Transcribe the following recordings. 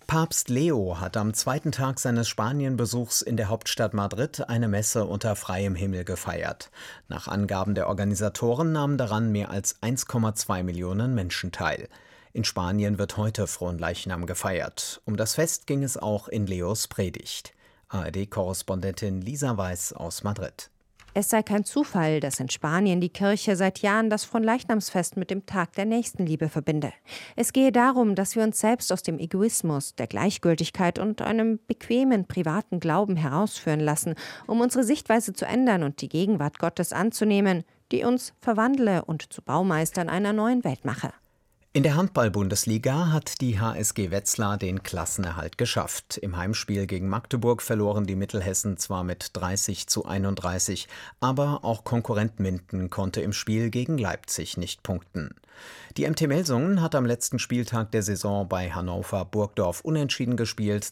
Papst Leo hat am zweiten Tag seines Spanienbesuchs in der Hauptstadt Madrid eine Messe unter freiem Himmel gefeiert. Nach Angaben der Organisatoren nahmen daran mehr als 1,2 Millionen Menschen teil. In Spanien wird heute Fronleichnam gefeiert. Um das Fest ging es auch in Leos Predigt. ARD-Korrespondentin Lisa Weiß aus Madrid. Es sei kein Zufall, dass in Spanien die Kirche seit Jahren das Fronleichnamsfest mit dem Tag der Nächstenliebe verbinde. Es gehe darum, dass wir uns selbst aus dem Egoismus, der Gleichgültigkeit und einem bequemen, privaten Glauben herausführen lassen, um unsere Sichtweise zu ändern und die Gegenwart Gottes anzunehmen, die uns verwandle und zu Baumeistern einer neuen Welt mache. In der Handball-Bundesliga hat die HSG Wetzlar den Klassenerhalt geschafft. Im Heimspiel gegen Magdeburg verloren die Mittelhessen zwar mit 30:31, aber auch Konkurrent Minden konnte im Spiel gegen Leipzig nicht punkten. Die MT Melsungen hat am letzten Spieltag der Saison bei Hannover Burgdorf unentschieden gespielt,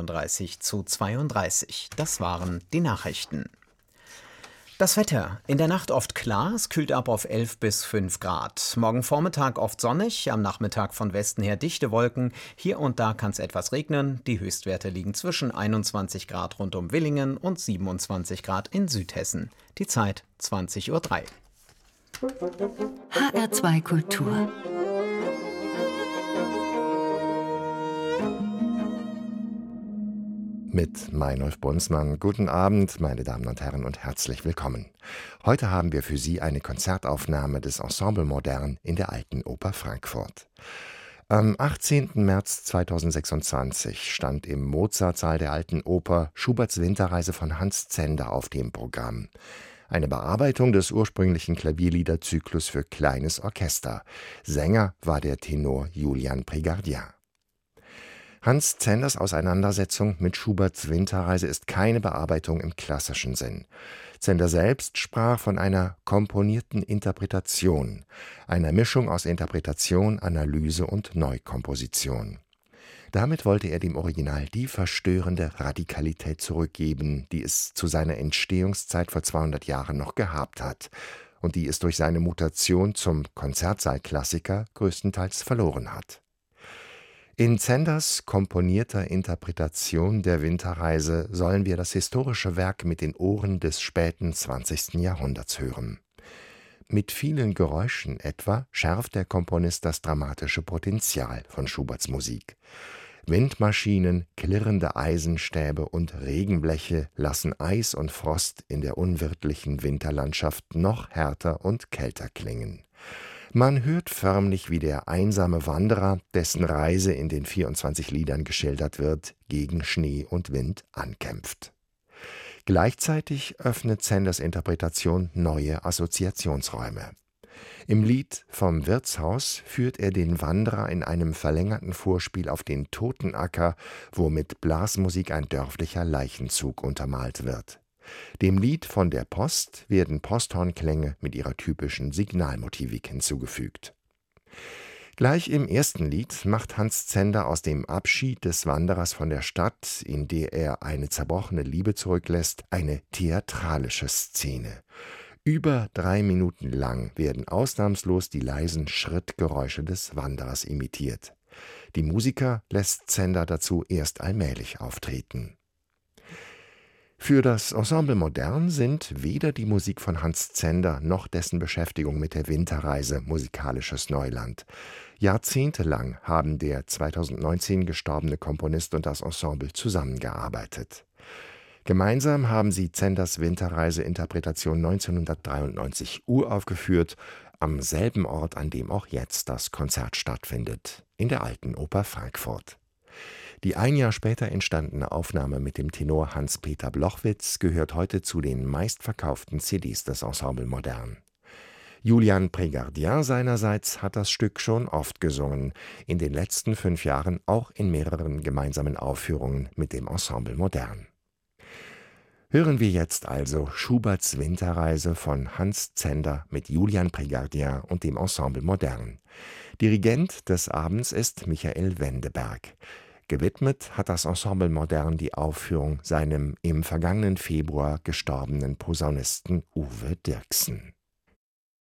32:32. Das waren die Nachrichten. Das Wetter. In der Nacht oft klar, es kühlt ab auf 11 bis 5 Grad. Morgen Vormittag oft sonnig, am Nachmittag von Westen her dichte Wolken. Hier und da kann es etwas regnen. Die Höchstwerte liegen zwischen 21 Grad rund um Willingen und 27 Grad in Südhessen. Die Zeit 20:03 Uhr. HR2 Kultur. Mit Meinolf Brunsmann. Guten Abend, meine Damen und Herren, und herzlich willkommen. Heute haben wir für Sie eine Konzertaufnahme des Ensemble Modern in der Alten Oper Frankfurt. Am 18. März 2026 stand im Mozartsaal der Alten Oper Schuberts Winterreise von Hans Zender auf dem Programm. Eine Bearbeitung des ursprünglichen Klavierliederzyklus für kleines Orchester. Sänger war der Tenor Julian Prégardien. Hans Zenders Auseinandersetzung mit Schuberts Winterreise ist keine Bearbeitung im klassischen Sinn. Zender selbst sprach von einer komponierten Interpretation, einer Mischung aus Interpretation, Analyse und Neukomposition. Damit wollte er dem Original die verstörende Radikalität zurückgeben, die es zu seiner Entstehungszeit vor 200 Jahren noch gehabt hat und die es durch seine Mutation zum Konzertsaalklassiker größtenteils verloren hat. In Zenders komponierter Interpretation der Winterreise sollen wir das historische Werk mit den Ohren des späten 20. Jahrhunderts hören. Mit vielen Geräuschen etwa schärft der Komponist das dramatische Potenzial von Schuberts Musik. Windmaschinen, klirrende Eisenstäbe und Regenbleche lassen Eis und Frost in der unwirtlichen Winterlandschaft noch härter und kälter klingen. Man hört förmlich, wie der einsame Wanderer, dessen Reise in den 24 Liedern geschildert wird, gegen Schnee und Wind ankämpft. Gleichzeitig öffnet Zenders Interpretation neue Assoziationsräume. Im Lied Vom Wirtshaus führt er den Wanderer in einem verlängerten Vorspiel auf den Totenacker, wo mit Blasmusik ein dörflicher Leichenzug untermalt wird. Dem Lied Von der Post werden Posthornklänge mit ihrer typischen Signalmotivik hinzugefügt. Gleich im ersten Lied macht Hans Zender aus dem Abschied des Wanderers von der Stadt, in der er eine zerbrochene Liebe zurücklässt, eine theatralische Szene. Über 3 Minuten lang werden ausnahmslos die leisen Schrittgeräusche des Wanderers imitiert. Die Musiker lässt Zender dazu erst allmählich auftreten. Für das Ensemble Modern sind weder die Musik von Hans Zender noch dessen Beschäftigung mit der Winterreise musikalisches Neuland. Jahrzehntelang haben der 2019 gestorbene Komponist und das Ensemble zusammengearbeitet. Gemeinsam haben sie Zenders Winterreise-Interpretation 1993 uraufgeführt, am selben Ort, an dem auch jetzt das Konzert stattfindet, in der Alten Oper Frankfurt. Die ein Jahr später entstandene Aufnahme mit dem Tenor Hans-Peter Blochwitz gehört heute zu den meistverkauften CDs des Ensemble Modern. Julian Prégardien seinerseits hat das Stück schon oft gesungen, in den letzten 5 Jahren auch in mehreren gemeinsamen Aufführungen mit dem Ensemble Modern. Hören wir jetzt also Schuberts Winterreise von Hans Zender mit Julian Prégardien und dem Ensemble Modern. Dirigent des Abends ist Michael Wendeberg. Gewidmet hat das Ensemble Modern die Aufführung seinem im vergangenen Februar gestorbenen Posaunisten Uwe Dirksen.